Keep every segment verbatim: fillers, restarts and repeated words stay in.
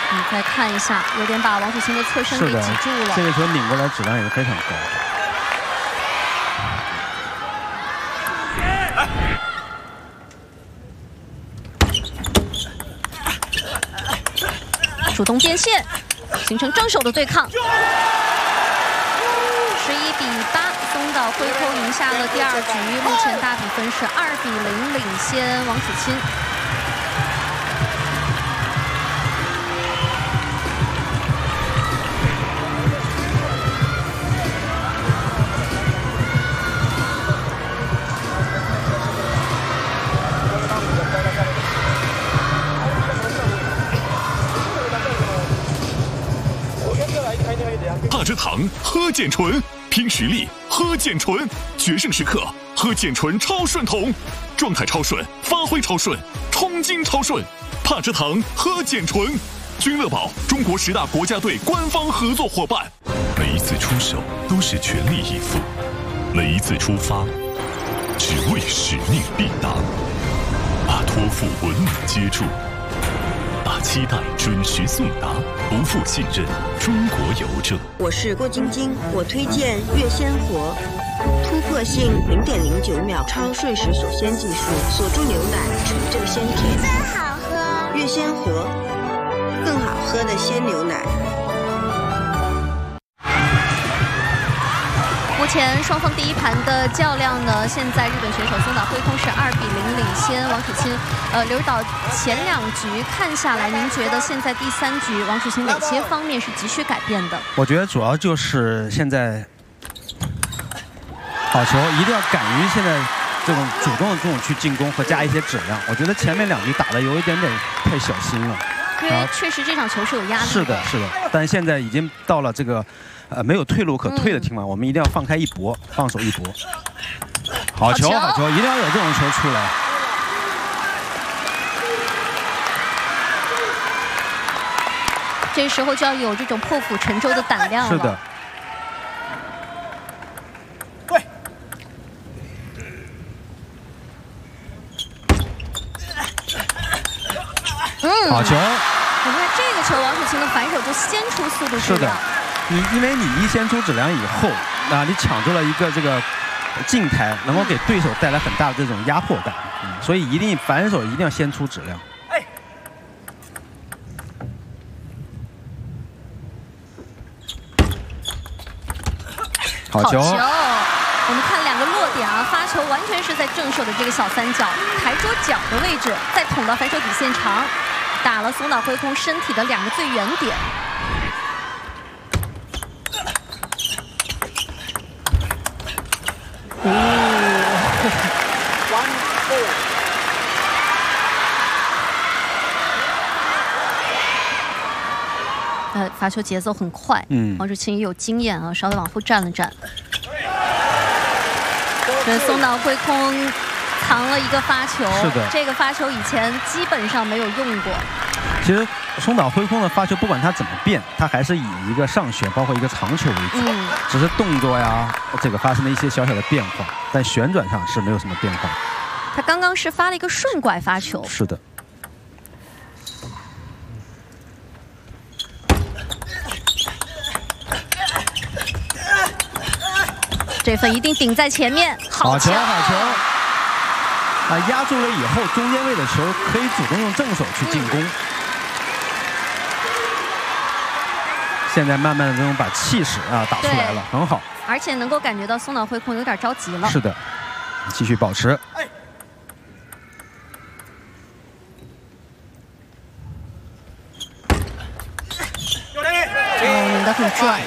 你再看一下，有点把王楚钦的侧身给挤住了。 这个球拧过来质量也是非常高。 主动变线，形成正手的对抗。十一比八，松岛辉空赢下了第二局，目前大比分是二比零领先王楚钦。 帕之堂喝碱醇，拼实力喝碱醇，决胜时刻喝碱醇超顺桶，状态超顺，发挥超顺，冲劲超顺。帕之堂喝碱醇，君乐宝中国十大国家队官方合作伙伴。每一次出手都是全力以赴，每一次出发只为使命必达，把托付稳稳接住。 把期待准时送达，不负信任，中国邮政。 我是郭晶晶，我推荐悦鲜活，突破性零点零九秒超瞬时锁鲜技术，锁住牛奶，纯正鲜甜， 真好喝。 悦鲜活，更好喝的鲜牛奶。 目前双方第一盘的较量呢，现在日本选手松岛辉空是二比零领先王楚钦。呃，刘指导前两局看下来，您觉得现在第三局王楚钦哪些方面是急需改变的？ 我觉得主要就是现在好球一定要敢于现在这种主动的这种去进攻和加一些质量。我觉得前面两局打的有一点点太小心了， 因为确实这场球是有压力的。 是的，是的，但现在已经到了这个。 呃，没有退路可退的情况，嗯、我们一定要放开一搏，放手一搏。好球，好球，一定要有这种球出来。 这时候就要有这种破釜沉舟的胆量了。 是的。 对。 嗯， 好球。 你看这个球，王楚钦的反手就先出速度质量。是的。 你因为你一先出质量以后，啊，你抢住了一个这个近台，能够给对手带来很大的这种压迫感，嗯、所以一定反手一定要先出质量。哎，好球！ 好球！我们看两个落点啊，发球完全是在正手的这个小三角台桌角的位置，再捅到反手底线长，打了松岛辉空身体的两个最远点。 哦，呃，发球节奏很快，嗯，王楚钦也有经验啊，稍微往后站了站。这松岛辉空藏了一个发球， 是的， 这个发球以前基本上没有用过。 其实松岛辉空的发球，不管他怎么变，他还是以一个上旋，包括一个长球为主，嗯、只是动作呀，这个发生了一些小小的变化，但旋转上是没有什么变化。 他刚刚是发了一个顺拐发球， 是的。 这分一定顶在前面，好球， 好球！啊，压住了以后，中间位的球可以主动用正手去进攻。嗯 现在慢慢的这种把气势啊打出来了，很好， 而且能够感觉到松岛辉空有点着急了。 是的，继续保持。哎， 哦，拧得很转。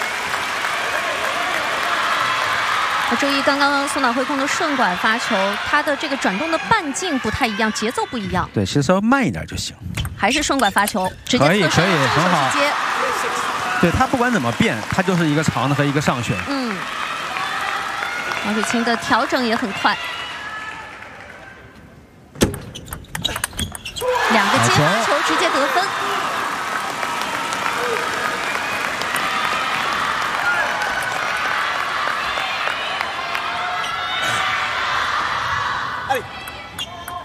注意刚刚松岛辉空的顺拐发球，他的这个转动的半径不太一样，节奏不一样。 对，其实稍微慢一点就行。还是顺拐发球，直接可以可以很好。 直接对他不管怎么变，他就是一个长的和一个上旋。 嗯，王楚钦的调整也很快，两个接发球直接得分。